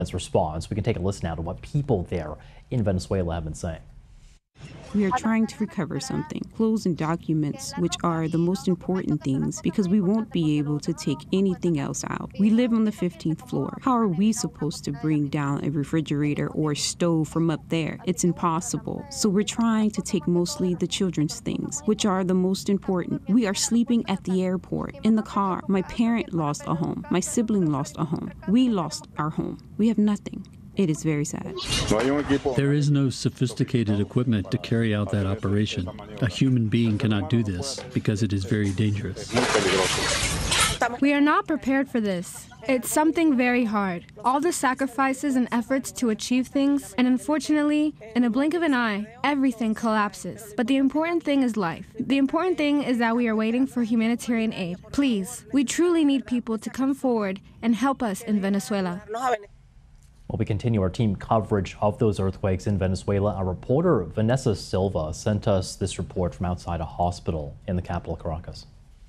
response. We can take a listen now to what people there in Venezuela have been saying. We are trying to recover something, clothes and documents, which are the most important things because we won't be able to take anything else out. We live on the 15th floor. How are we supposed to bring down a refrigerator or a stove from up there? It's impossible. So we're trying to take mostly the children's things, which are the most important. We are sleeping at the airport, in the car. My parent lost a home. My sibling lost a home. We lost our home. We have nothing. It is very sad. There is no sophisticated equipment to carry out that operation. A human being cannot do this because it is very dangerous. We are not prepared for this. It's something very hard. All the sacrifices and efforts to achieve things, and unfortunately, in a blink of an eye, everything collapses. But the important thing is life. The important thing is that we are waiting for humanitarian aid. Please, we truly need people to come forward and help us in Venezuela. Well, we continue our team coverage of those earthquakes in Venezuela. Our reporter, Vanessa Silva, sent us this report from outside a hospital in the capital, Caracas.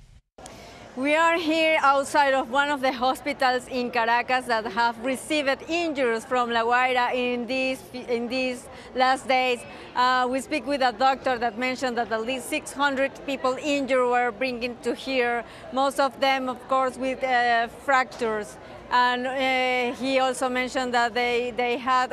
We are here outside of one of the hospitals in Caracas that have received injuries from La Guaira in these last days. We speak with a doctor that mentioned that at least 600 people injured were bringing to here, most of them, of course, with fractures. And he also mentioned that they had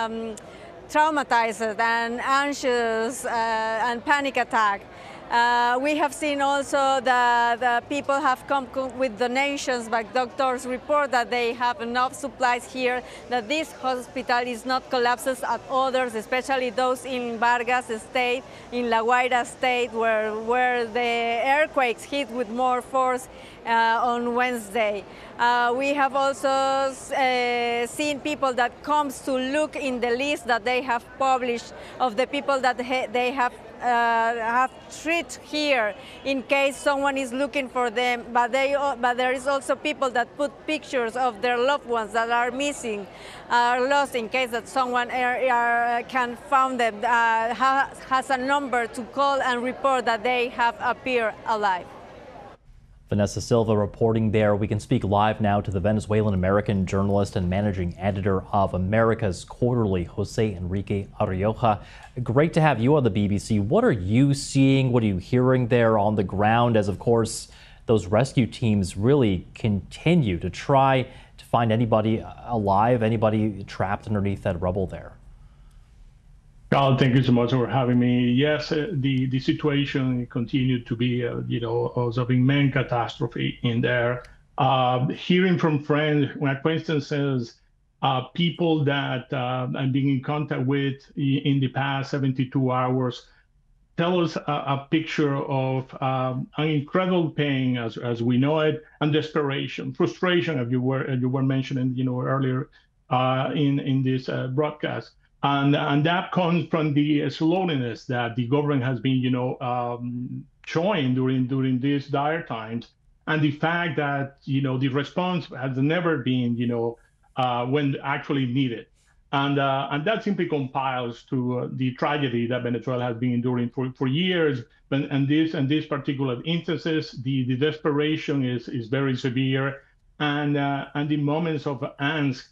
traumatized and anxious and panic attack. We have seen also that the people have come with donations, but doctors report that they have enough supplies here, that this hospital is not collapses at others, especially those in Vargas State, in La Guaira State, where the earthquakes hit with more force on Wednesday. We have also seen people that comes to look in the list that they have published of the people that they have treated here in case someone is looking for them, but there is also people that put pictures of their loved ones that are missing, are lost, in case that someone can find them, has a number to call and report that they have appeared alive. Vanessa Silva reporting there. We can speak live now to the Venezuelan-American journalist and managing editor of America's Quarterly, Jose Enrique Arioja. Great to have you on the BBC. What are you seeing? What are you hearing there on the ground as, of course, those rescue teams really continue to try to find anybody alive, anybody trapped underneath that rubble there? Carl, thank you so much for having me. Yes, the situation continued to be, also of immense catastrophe in there. Hearing from friends, acquaintances, people that I'm being in contact with in the past 72 hours, tell us a picture of an incredible pain as we know it, and desperation, frustration, as you were mentioning, earlier in this broadcast. And that comes from the slowness that the government has been, showing during these dire times, and the fact that the response has never been, when actually needed, and that simply compiles to the tragedy that Venezuela has been enduring for years. And this particular instances, the desperation is very severe, and the moments of angst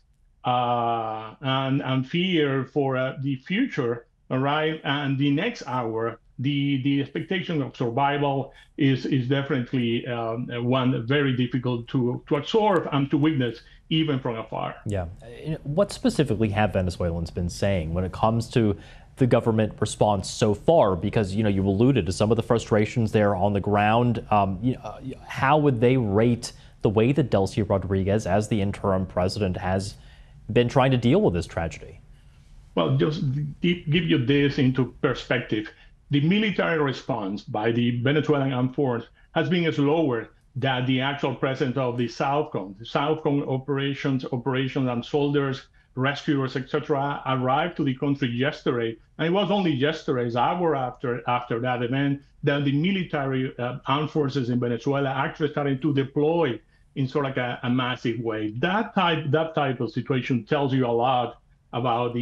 and fear for the future, all right, and the next hour, the expectation of survival is definitely one very difficult to absorb and to witness, even from afar. Yeah. What specifically have Venezuelans been saying when it comes to the government response so far? Because, you alluded to some of the frustrations there on the ground. How would they rate the way that Delcy Rodriguez, as the interim president, has been trying to deal with this tragedy? Well, just give you this into perspective. The military response by the Venezuelan armed force has been slower than the actual presence of the Southcom. The Southcom operations and soldiers, rescuers, etc., arrived to the country yesterday. And it was only yesterday, an hour after that event, that the military armed forces in Venezuela actually started to deploy in sort of like a massive way. That type of situation tells you a lot about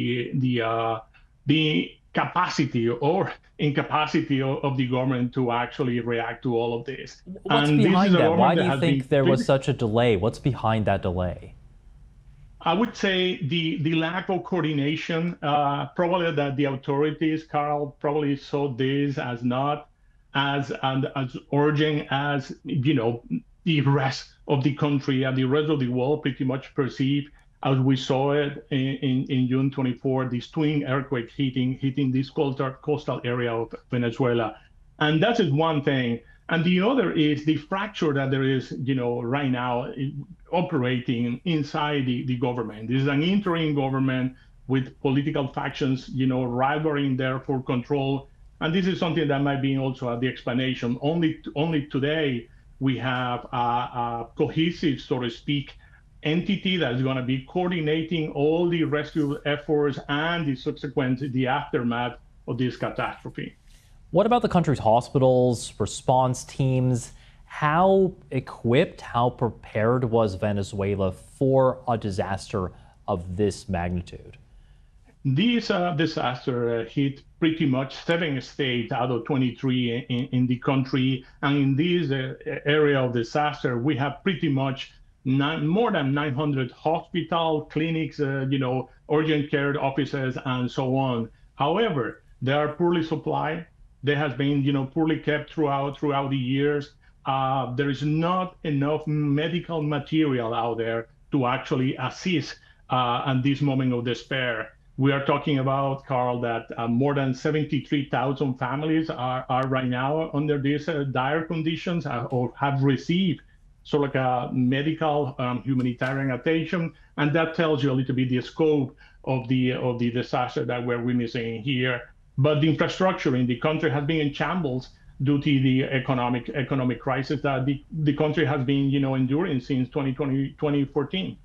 the capacity or incapacity of the government to actually react to all of this. What's behind that? Why do you think there was such a delay? What's behind that delay? I would say the lack of coordination, probably that the authorities, Carl, probably saw this as not as urgent as, the rest of the country and the rest of the world pretty much perceived, as we saw it in June 24, this twin earthquake hitting this coastal area of Venezuela. And that is one thing. And the other is the fracture that there is, right now operating inside the government. This is an interim government with political factions, rivaling there for control. And this is something that might be also the explanation. Only today we have a cohesive, so to speak, entity that is going to be coordinating all the rescue efforts and the aftermath of this catastrophe. What about the country's hospitals, response teams? How equipped, how prepared was Venezuela for a disaster of this magnitude? This disaster hit pretty much 7 states out of 23 in the country. And in this area of disaster, we have pretty much more than 900 hospital clinics, urgent care offices, and so on. However, they are poorly supplied. They have been, poorly kept throughout the years. There is not enough medical material out there to actually assist at this moment of despair. We are talking about, Carl, that more than 73,000 families are right now under these dire conditions or have received sort of like a medical humanitarian attention. And that tells you a little bit the scope of the disaster that we're witnessing here. But the infrastructure in the country has been in shambles due to the economic crisis that the country has been, enduring since 2014.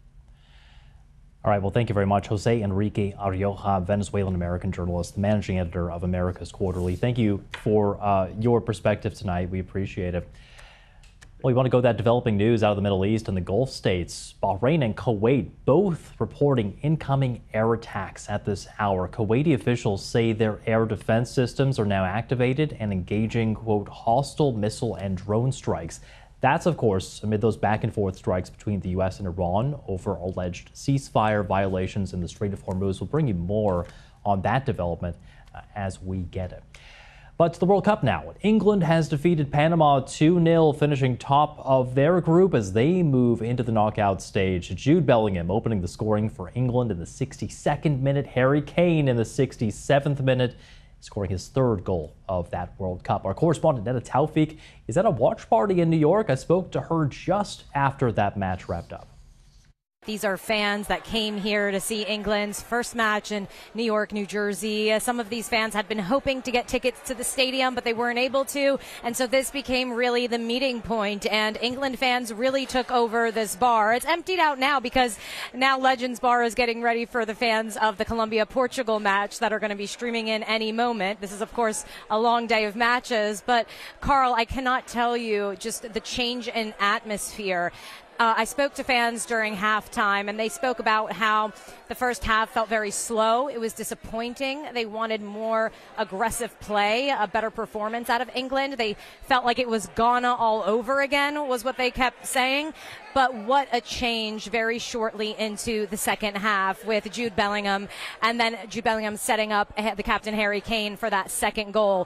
All right, well, thank you very much. Jose Enrique Arioja, Venezuelan-American journalist, managing editor of America's Quarterly. Thank you for your perspective tonight. We appreciate it. Well, we want to go that developing news out of the Middle East and the Gulf states. Bahrain and Kuwait both reporting incoming air attacks at this hour. Kuwaiti officials say their air defense systems are now activated and engaging, quote, hostile missile and drone strikes. That's, of course, amid those back and forth strikes between the U.S. and Iran over alleged ceasefire violations in the Strait of Hormuz. We'll bring you more on that development as we get it. But to the World Cup now. England has defeated Panama 2-0, finishing top of their group as they move into the knockout stage. Jude Bellingham opening the scoring for England in the 62nd minute. Harry Kane in the 67th minute, scoring his third goal of that World Cup. Our correspondent Neda Taufik is at a watch party in New York. I spoke to her just after that match wrapped up. These are fans that came here to see England's first match in New York, New Jersey. Some of these fans had been hoping to get tickets to the stadium, but they weren't able to. And so this became really the meeting point. And England fans really took over this bar. It's emptied out now because now Legends Bar is getting ready for the fans of the Colombia-Portugal match that are going to be streaming in any moment. This is, of course, a long day of matches. But, Carl, I cannot tell you just the change in atmosphere. I spoke to fans during halftime, and they spoke about how the first half felt very slow. It was disappointing. They wanted more aggressive play, a better performance out of England. They felt like it was Ghana all over again, was what they kept saying. But what a change very shortly into the second half with Jude Bellingham, and then Jude Bellingham setting up the captain Harry Kane for that second goal.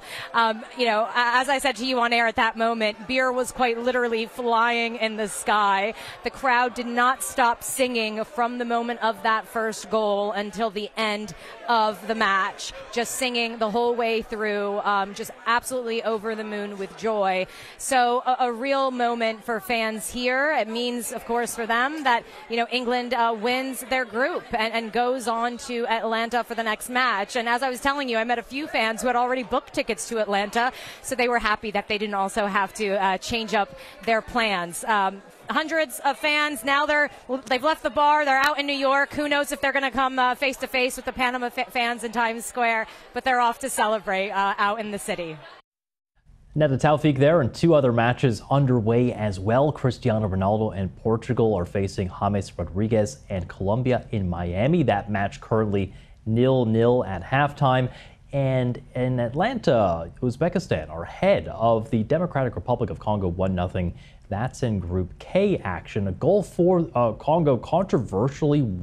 As I said to you on air at that moment, beer was quite literally flying in the sky. The crowd did not stop singing from the moment of that first goal until the end of the match, just singing the whole way through, just absolutely over the moon with joy. So a real moment for fans here. It means, of course, for them that, England wins their group and goes on to Atlanta for the next match. And as I was telling you, I met a few fans who had already booked tickets to Atlanta, so they were happy that they didn't also have to change up their plans. Hundreds of fans. Now they've left the bar. They're out in New York. Who knows if they're going to come face to face with the Panama fans in Times Square, but they're off to celebrate out in the city. Neda Taufik there, and two other matches underway as well. Cristiano Ronaldo and Portugal are facing James Rodriguez and Colombia in Miami. That match currently 0-0 at halftime. And in Atlanta, Uzbekistan are ahead of the Democratic Republic of Congo 1-0. That's in Group K action. A goal for Congo controversially